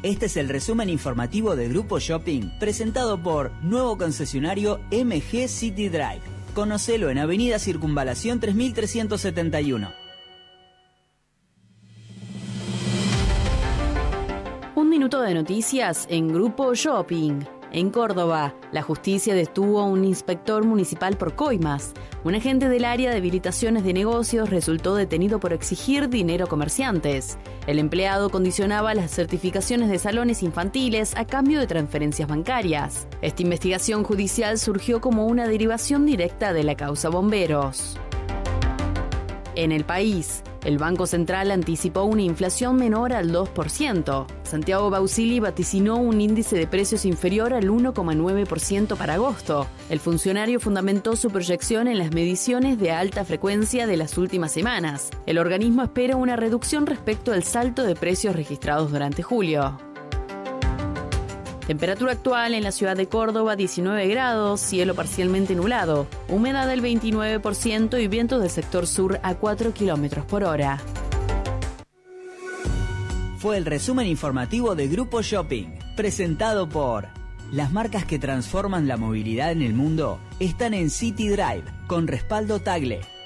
Este es el resumen informativo de Grupo Shopping, presentado por nuevo concesionario MG City Drive. Conocelo en Avenida Circunvalación 3371. Un minuto de noticias en Grupo Shopping. En Córdoba, la justicia detuvo a un inspector municipal por coimas. Un agente del área de habilitaciones de negocios resultó detenido por exigir dinero a comerciantes. El empleado condicionaba las certificaciones de salones infantiles a cambio de transferencias bancarias. Esta investigación judicial surgió como una derivación directa de la causa Bomberos. En el país, el Banco Central anticipó una inflación menor al 2%. Santiago Bausili vaticinó un índice de precios inferior al 1,9% para agosto. El funcionario fundamentó su proyección en las mediciones de alta frecuencia de las últimas semanas. El organismo espera una reducción respecto al salto de precios registrados durante julio. Temperatura actual en la ciudad de Córdoba, 19 grados, cielo parcialmente nublado, humedad del 29% y vientos del sector sur a 4 kilómetros por hora. Fue el resumen informativo de Grupo Shopping, presentado por... Las marcas que transforman la movilidad en el mundo están en City Drive, con respaldo Tagle.